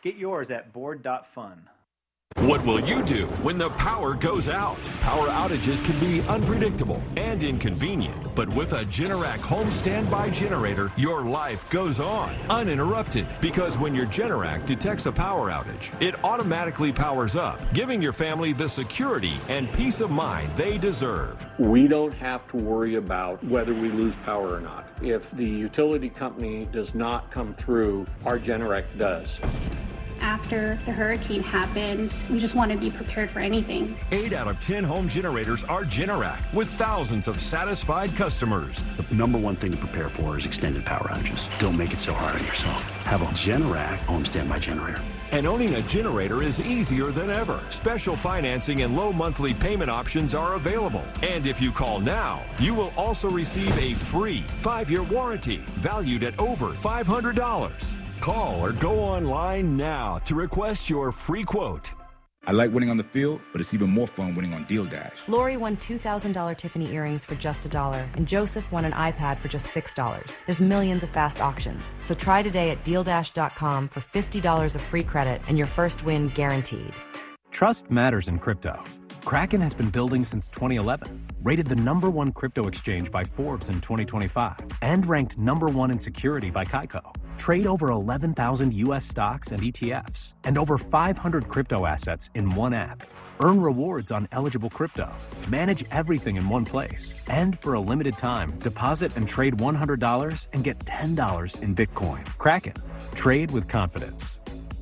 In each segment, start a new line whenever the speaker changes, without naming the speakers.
Get yours at board.fun.
What will you do when the power goes out? Power outages can be unpredictable and inconvenient, but with a Generac home standby generator, your life goes on uninterrupted, because when your Generac detects a power outage, it automatically powers up, giving your family the security and peace of mind they deserve.
We don't have to worry about whether we lose power or not. If the utility company does not come through, our Generac does.
After the hurricane happened, we just want to be prepared for anything.
8 out of 10 home generators are Generac, with thousands of satisfied customers.
The number one thing to prepare for is extended power outages. Don't make it so hard on yourself. Have a Generac home standby generator.
And owning a generator is easier than ever. Special financing and low monthly payment options are available. And if you call now, you will also receive a free 5-year warranty valued at over $500. Call or go online now to request your free quote.
I like winning on the field, but it's even more fun winning on Deal Dash.
Lori won $2,000 Tiffany earrings for just $1, and Joseph won an iPad for just $6. There's millions of fast auctions. So try today at DealDash.com for $50 of free credit and your first win guaranteed.
Trust matters in crypto. Kraken has been building since 2011, rated the #1 crypto exchange by Forbes in 2025, and ranked #1 in security by Kaiko. Trade over 11,000 U.S. stocks and ETFs, and over 500 crypto assets in one app. Earn rewards on eligible crypto. Manage everything in one place. And for a limited time, deposit and trade $100 and get $10 in Bitcoin. Kraken. Trade with confidence.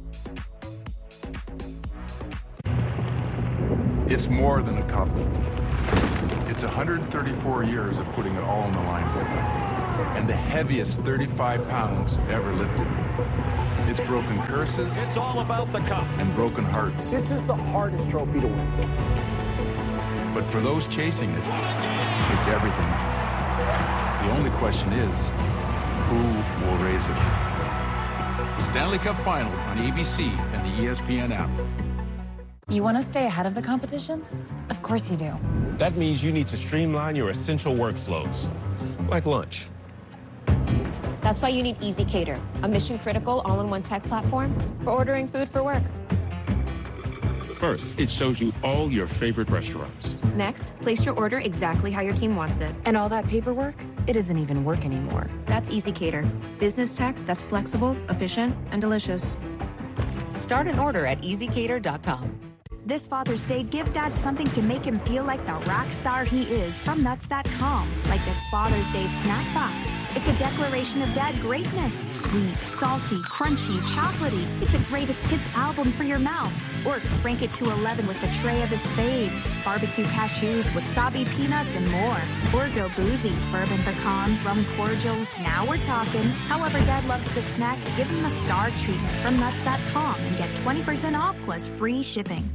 It's more than a cup. It's 134 years of putting it all on the line. And the heaviest 35 pounds ever lifted. It's broken curses.
It's all about the cup.
And broken hearts.
This is the hardest trophy to win.
But for those chasing it, it's everything. The only question is, who will raise it? Stanley Cup Final on ABC and the ESPN app.
You want to stay ahead of the competition? Of course you do.
That means you need to streamline your essential workflows, like lunch.
That's why you need ezCater, a mission-critical all-in-one tech platform for ordering food for work.
First, it shows you all your favorite restaurants.
Next, place your order exactly how your team wants it.
And all that paperwork, it doesn't even work anymore.
That's ezCater. Business tech that's flexible, efficient, and delicious.
Start an order at ezCater.com.
This Father's Day, give Dad something to make him feel like the rock star he is from Nuts.com. Like this Father's Day snack box. It's a declaration of dad greatness. Sweet, salty, crunchy, chocolatey. It's a greatest hits album for your mouth. Or crank it to 11 with a tray of his faves. Barbecue cashews, wasabi peanuts, and more. Or go boozy. Bourbon pecans, rum cordials. Now we're talking. However Dad loves to snack, give him a star treatment from Nuts.com and get 20% off plus free shipping.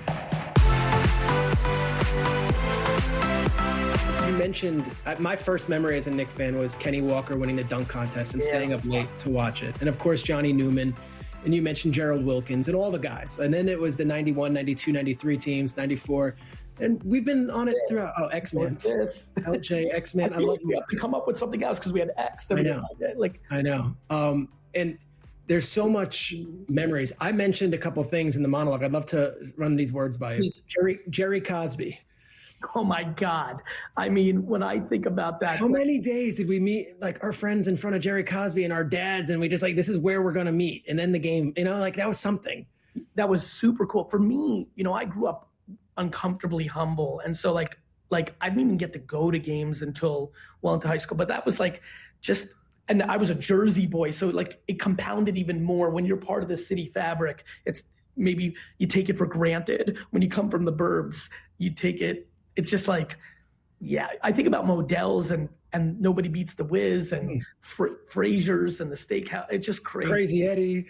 You mentioned, my first memory as a Knicks fan was Kenny Walker winning the dunk contest and staying up late to watch it. And of course, Johnny Newman. And you mentioned Gerald Wilkins and all the guys. And then it was the 91, 92, 93 teams, 94. And we've been on it throughout. Oh, X-Man. LJ, X-Man. I love
we have to come up with something else because we had X.
I know. I know. And there's so much memories. I mentioned a couple things in the monologue. I'd love to run these words by you. Jerry Cosby.
Oh my God. I mean, when I think about that.
How many days did we meet like our friends in front of Jerry Cosby and our dads, and we just like, this is where we're going to meet. And then the game, like that was something.
That was super cool. For me, I grew up uncomfortably humble. And so like I didn't even get to go to games until well into high school. But that was like just, and I was a Jersey boy. So like it compounded even more when you're part of the city fabric. It's maybe you take it for granted. When you come from the burbs, you take it. It's just like, yeah, I think about Modell's and Nobody Beats the Wiz and Frasier's and the Steakhouse. It's just crazy.
Crazy Eddie.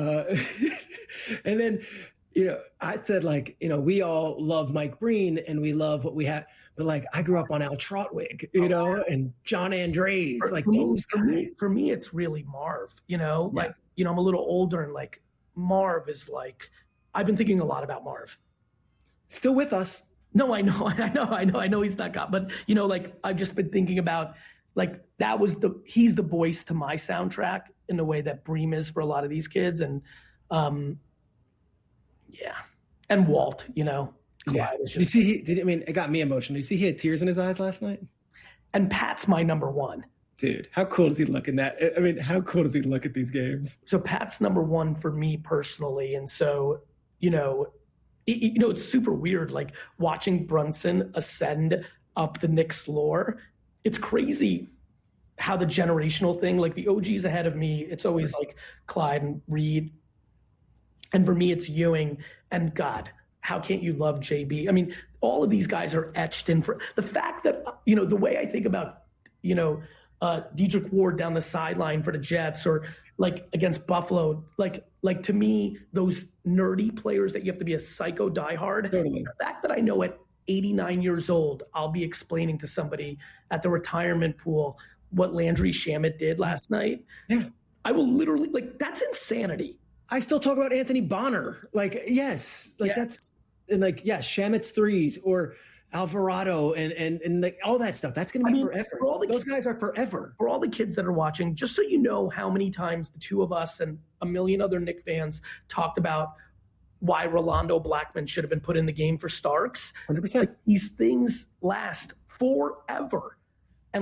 And then, I said like, we all love Mike Breen and we love what we have. But like, I grew up on Al Trotwig, and John Andres.
For me, it's really Marv, I'm a little older and like Marv is like, I've been thinking a lot about Marv.
Still with us.
No, I know he's not got, but I've just been thinking about like he's the voice to my soundtrack in the way that Bream is for a lot of these kids. And Yeah. And Walt, you know.
Yeah.
Was just,
you see, it got me emotional. You see he had tears in his eyes last night?
And Pat's my number one.
Dude, how cool does he look in that? I mean, how cool does he look at these games?
So Pat's number one for me personally. And so, it's super weird, like watching Brunson ascend up the Knicks lore. It's crazy how the generational thing, like the OGs ahead of me, it's always like Clyde and Reed. And for me, it's Ewing. And God, how can't you love JB? I mean, all of these guys are etched in for the fact that, the way I think about, Dedrick Ward down the sideline for the Jets, or like against Buffalo, like to me, those nerdy players that you have to be a psycho diehard.
Totally.
The fact that I know at 89 years old, I'll be explaining to somebody at the retirement pool what Landry Shamet did last night.
Yeah.
I will literally, that's insanity.
I still talk about Anthony Bonner. That's, and Shamet's threes, or Alvarado and like all that stuff. That's going to be forever. Those guys are forever.
For all the kids that are watching, just so you know how many times the two of us and a million other Knick fans talked about why Rolando Blackman should have been put in the game for Starks.
100%.
These things last forever. And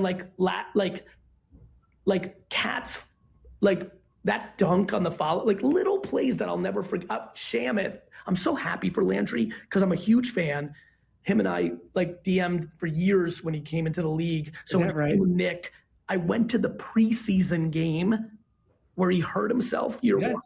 Cats, that dunk on the follow, little plays that I'll never forget. Shamet, I'm so happy for Landry because I'm a huge fan. Him and I DM'd for years when he came into the league. So Nick, I went to the preseason game where he hurt himself year one.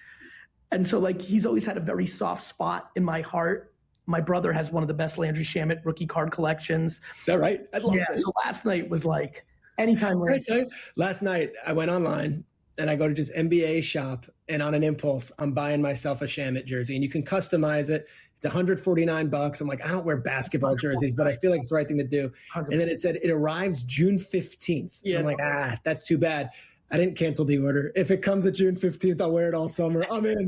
And so he's always had a very soft spot in my heart. My brother has one of the best Landry Shamet rookie card collections.
Is that right? I love this.
So last night was anytime.
Last night I went online and I go to just NBA shop, and on an impulse, I'm buying myself a Shamet jersey, and you can customize it. It's $149. I'm like, I don't wear basketball jerseys, but I feel like it's the right thing to do. 100%. And then it said it arrives June 15th. Yeah. I'm like, that's too bad. I didn't cancel the order. If it comes at June 15th, I'll wear it all summer. I'm in,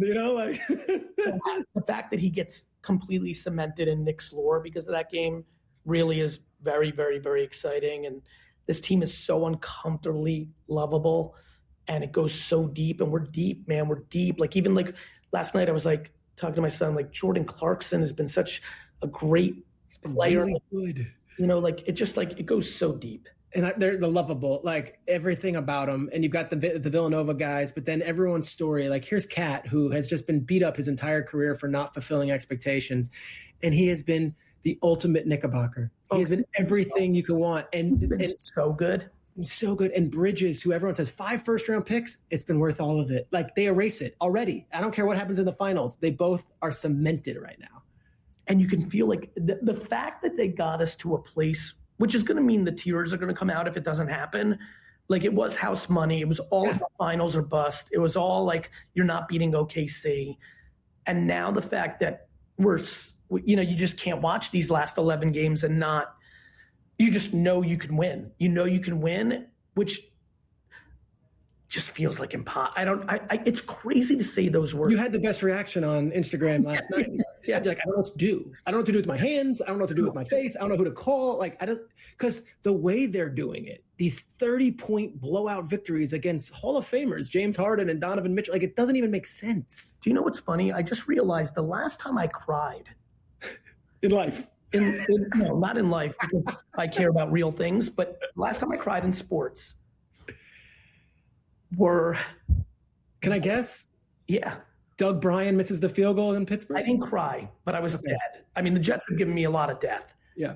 So the fact that he gets completely cemented in Knicks lore because of that game really is very, very, very exciting. And this team is so uncomfortably lovable, and it goes so deep, and we're deep, man. We're deep. Even last night I was talking to my son, Jordan Clarkson has been such a great player.
Really good.
It just it goes so deep.
And they're lovable, everything about them. And you've got the Villanova guys, but then everyone's story. Here's Cat, who has just been beat up his entire career for not fulfilling expectations. And he has been the ultimate Knickerbocker. He has been everything you can want. And
it's so good.
He's so good. And Bridges, who everyone says 5 first-round picks, it's been worth all of it. They erase it already. I don't care what happens in the finals. They both are cemented right now.
And you can feel the fact that they got us to a place, which is going to mean the tears are going to come out if it doesn't happen. It was house money. It was all about finals or bust. It was all you're not beating OKC. And now the fact that you just can't watch these last 11 games and not, you just know you can win. You know you can win, which just feels like impossible. It's crazy to say those words.
You had the best reaction on Instagram last night. I don't know what to do. I don't know what to do with my hands. I don't know what to do with my face. I don't know who to call. Because the way they're doing it, these 30-point blowout victories against Hall of Famers, James Harden and Donovan Mitchell, it doesn't even make sense.
Do you know what's funny? I just realized the last time I cried
in life.
No, not in life, because I care about real things. But last time I cried in sports were...
Can I guess?
Yeah.
Doug Bryan misses the field goal in Pittsburgh?
I didn't cry, but I was dead. I mean, the Jets have given me a lot of death.
Yeah.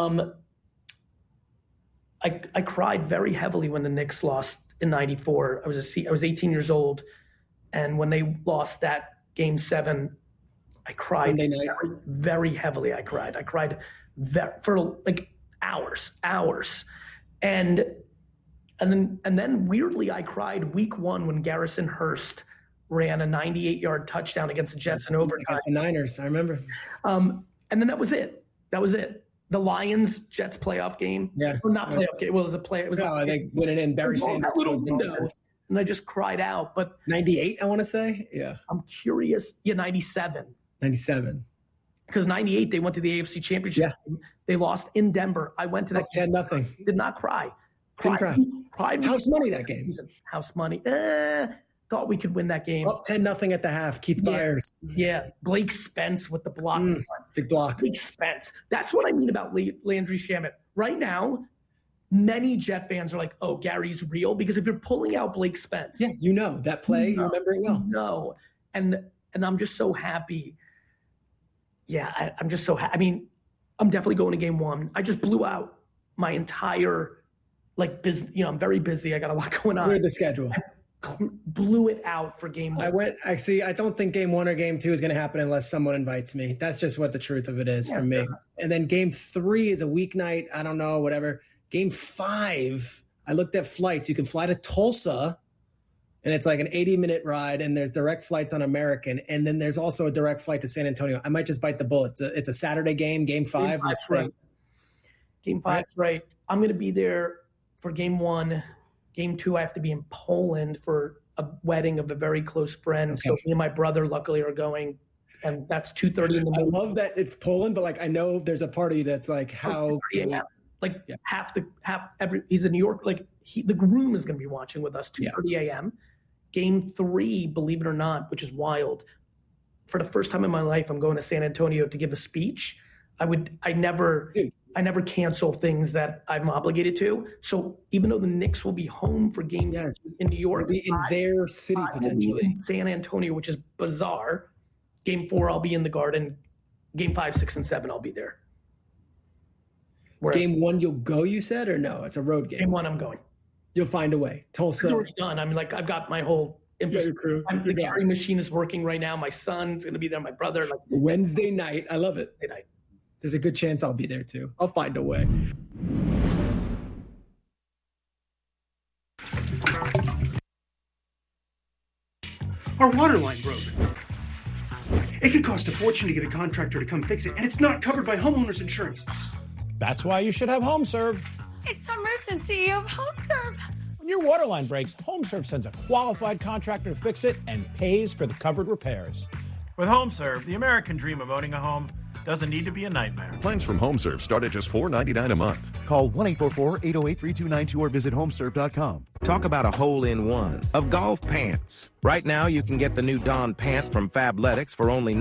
I cried very heavily when the Knicks lost in '94. I was 18 years old, and when they lost that Game 7, I cried very, very heavily. I cried for hours, and then weirdly I cried week 1 when Garrison Hurst ran a 98-yard touchdown against the Jets in overtime.
Against the Niners, I remember.
And then that was it. The Lions-Jets playoff game.
Yeah.
Or not playoff game. Well, it was a play. It was
they went it in. Barry Sanders.
That little window. And I just cried out. But
98, I want to say? Yeah.
I'm curious. Yeah, 97.
97.
Because 98, they went to the AFC Championship. Yeah. They lost in Denver. I went to that
10-0.
Did not cry.
Cried.
Cried.
House money that game.
House money. thought we could win that game.
Up 10-0 at the half. Keith Byers.
Yeah, Blake Spence with the block.
Big block.
Blake Spence. That's what I mean about Landry Shamet. Right now, many Jet fans are like, oh, Gary's real. Because if you're pulling out Blake Spence.
Yeah, you know that play. You remember it well.
No. And I'm just so happy. Yeah, I'm just so happy. I mean, I'm definitely going to game one. I just blew out my entire, I'm very busy. I got a lot going on.
Cleared the schedule.
Blew it out for game one.
I don't think game one or game two is going to happen unless someone invites me. That's just what the truth of it is for me. And then game 3 is a weeknight. I don't know, whatever. Game 5, I looked at flights. You can fly to Tulsa, and it's like an 80-minute ride, and there's direct flights on American, and then there's also a direct flight to San Antonio. I might just bite the bullet. It's a Saturday game, game 5.
That's right. Game 5's right. I'm going to be there for game 1. Game 2, I have to be in Poland for a wedding of a very close friend. Okay. So me and my brother luckily are going, and that's 2:30 in the morning.
I love that it's Poland, but I know there's a party that's how
he's in New York. The groom is going to be watching with us 2:30 a.m. Game 3, believe it or not, which is wild. For the first time in my life, I'm going to San Antonio to give a speech. I never cancel things that I'm obligated to. So even though the Knicks will be home for game in New York,
be in their city potentially,
in San Antonio, which is bizarre. Game 4, I'll be in the Garden. Game 5, 6, and 7, I'll be there.
Game 1, you'll go. You said, or no? It's a road game.
Game 1, I'm going.
You'll find a way. Tulsa.
It's already done. I mean, I've got my whole
crew.
The Gary machine is working right now. My son's going to be there. My brother.
Wednesday night. I love it.
Wednesday night.
There's a good chance I'll be there too. I'll find a way.
Our water line broke. It could cost a fortune to get a contractor to come fix it, and it's not covered by homeowners insurance.
That's why you should have HomeServe.
It's the emergency of HomeServe.
When your water line breaks, HomeServe sends a qualified contractor to fix it and pays for the covered repairs.
With HomeServe, the American dream of owning a home doesn't need to be a nightmare.
Plans from HomeServe start at just $4.99 a month.
Call 1-844-808-3292 or visit homeserve.com.
Talk about a hole-in-one of golf pants. Right now, you can get the new Dawn pant from Fabletics for only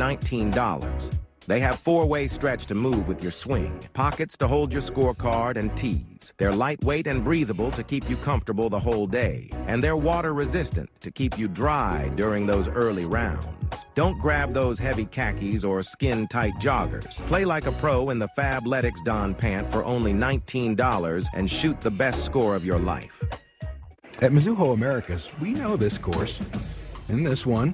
$19. They have 4-way stretch to move with your swing, pockets to hold your scorecard, and tees. They're lightweight and breathable to keep you comfortable the whole day. And they're water-resistant to keep you dry during those early rounds. Don't grab those heavy khakis or skin-tight joggers. Play like a pro in the Fabletics Dawn pant for only $19 and shoot the best score of your life.
At Mizuho Americas, we know this course, and this one,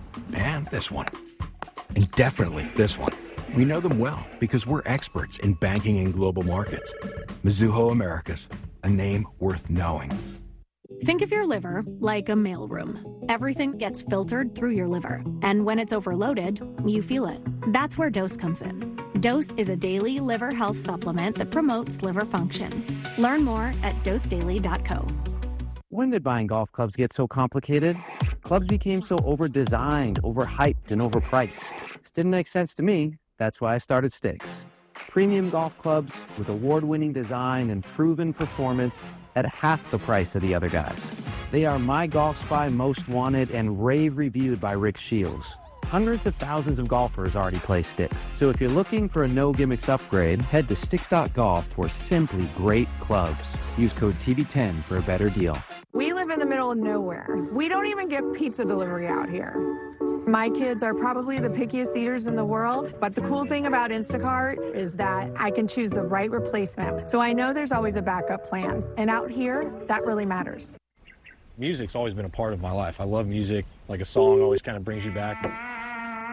and this one, and definitely this one. We know them well because we're experts in banking and global markets. Mizuho Americas, a name worth knowing.
Think of your liver like a mailroom. Everything gets filtered through your liver. And when it's overloaded, you feel it. That's where Dose comes in. Dose is a daily liver health supplement that promotes liver function. Learn more at dosedaily.co.
When did buying golf clubs get so complicated? Clubs became so over-designed, overhyped, and overpriced. This didn't make sense to me. That's why I started Sticks. Premium golf clubs with award-winning design and proven performance at half the price of the other guys. They are My Golf Spy Most Wanted and rave reviewed by Rick Shields. Hundreds of thousands of golfers already play Sticks. So if you're looking for a no-gimmicks upgrade, head to Sticks.golf for simply great clubs. Use code TV10 for a better deal.
We live in the middle of nowhere. We don't even get pizza delivery out here. My kids are probably the pickiest eaters in the world, but the cool thing about Instacart is that I can choose the right replacement. So I know there's always a backup plan. And out here, that really matters.
Music's always been a part of my life. I love music. Like a song always kind of brings you back.